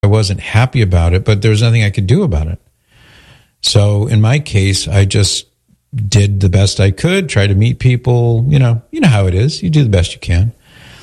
I wasn't happy about it, but there was nothing I could do about it. So in my case, I just did the best I could, try to meet people. You know how it is. You do the best you can.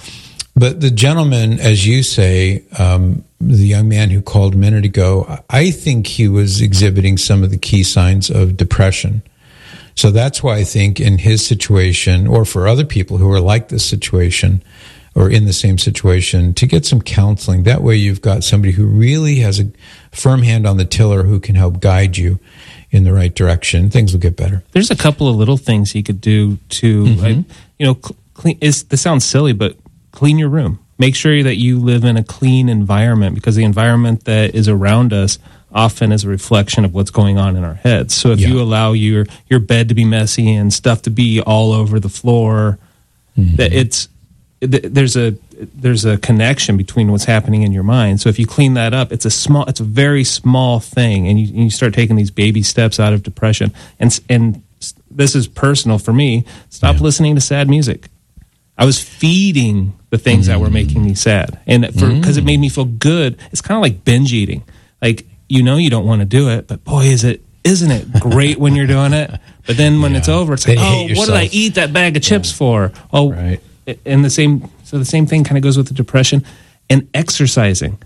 But the gentleman, as you say, the young man who called a minute ago, I think he was exhibiting some of the key signs of depression. So that's why I think in his situation, or for other people who are like this situation or in the same situation, to get some counseling. That way you've got somebody who really has a firm hand on the tiller who can help guide you in the right direction. Things will get better. There's a couple of little things he could do to, clean. This sounds silly, but clean your room. Make sure that you live in a clean environment, because the environment that is around us often is a reflection of what's going on in our heads. So if you allow your bed to be messy and stuff to be all over the floor, that there's a connection between what's happening in your mind. So if you clean that up, it's a very small thing, and you start taking these baby steps out of depression. And this is personal for me. Stop listening to sad music. I was feeding the things that were making me sad, and because it made me feel good. It's kind of like binge eating. Like, you don't want to do it, but boy, isn't it great when you're doing it? But then when it's over, it's like, what did I eat that bag of chips for? Oh, right. And the same thing kind of goes with the depression. And exercising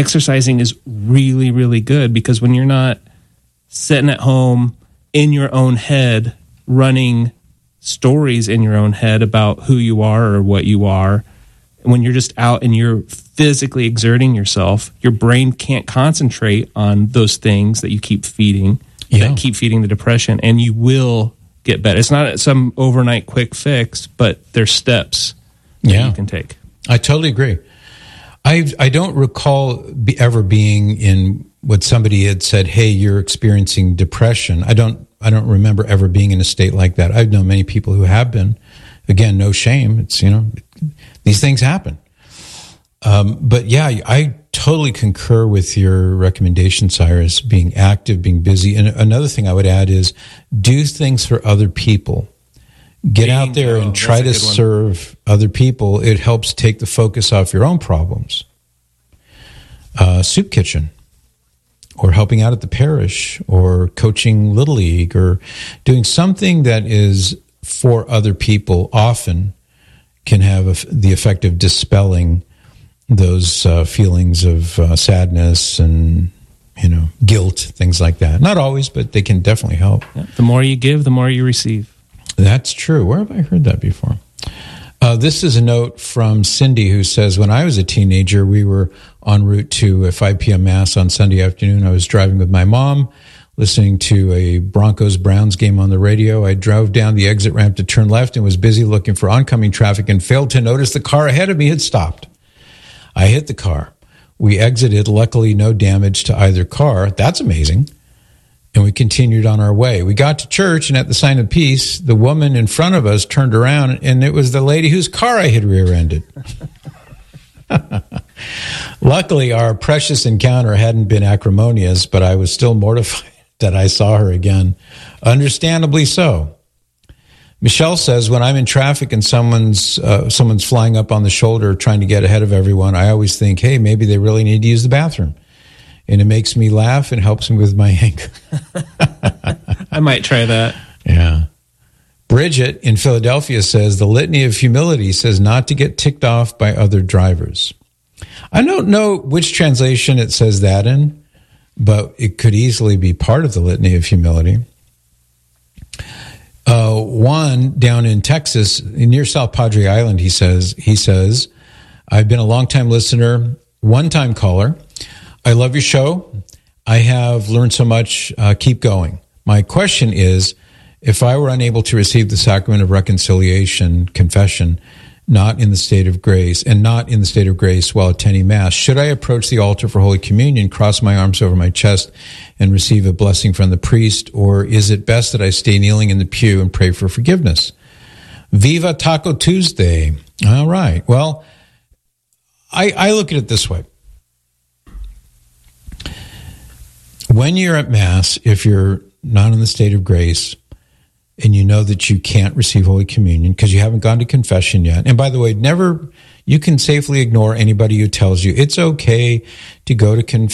is really, really good, because when you're not sitting at home in your own head running stories in your own head about who you are or what you are, when you're just out and you're physically exerting yourself, your brain can't concentrate on those things that you keep feeding, that keep feeding the depression, and you will get better. It's not some overnight quick fix, but there's steps that you can take. I totally agree. I don't recall ever being in what somebody had said, hey, you're experiencing depression. I don't remember ever being in a state like that. I've known many people who have been. Again, no shame. It's, these things happen. But yeah, I totally concur with your recommendation, Cyrus, being active, being busy. And another thing I would add is do things for other people. Get out there and try to serve other people. It helps take the focus off your own problems. Soup kitchen, or helping out at the parish, or coaching Little League, or doing something that is for other people often can have the effect of dispelling those feelings of sadness and guilt, things like that. Not always, but they can definitely help. Yeah. The more you give, the more you receive. That's true. Where have I heard that before? This is a note from Cindy, who says, when I was a teenager, we were en route to a 5 p.m. Mass on Sunday afternoon. I was driving with my mom, listening to a Broncos-Browns game on the radio. I drove down the exit ramp to turn left and was busy looking for oncoming traffic and failed to notice the car ahead of me had stopped. I hit the car. We exited, luckily no damage to either car. That's amazing. And we continued on our way. We got to church, and at the sign of peace, the woman in front of us turned around, and it was the lady whose car I had rear-ended. Luckily, our precious encounter hadn't been acrimonious, but I was still mortified that I saw her again. Understandably so. Michelle says, when I'm in traffic and someone's flying up on the shoulder trying to get ahead of everyone, I always think, hey, maybe they really need to use the bathroom. And it makes me laugh and helps me with my anger. I might try that. Yeah. Bridget in Philadelphia says, the Litany of Humility says not to get ticked off by other drivers. I don't know which translation it says that in, but it could easily be part of the Litany of Humility. Juan down in Texas, near South Padre Island, he says, I've been a longtime listener, one-time caller. I love your show. I have learned so much. Keep going. My question is, if I were unable to receive the sacrament of reconciliation, confession, not in the state of grace while attending Mass, should I approach the altar for Holy Communion, cross my arms over my chest, and receive a blessing from the priest? Or is it best that I stay kneeling in the pew and pray for forgiveness? Viva Taco Tuesday. All right. Well, I look at it this way. When you're at Mass, if you're not in the state of grace, and you know that you can't receive Holy Communion because you haven't gone to confession yet. And by the way, you can safely ignore anybody who tells you it's okay to go to confession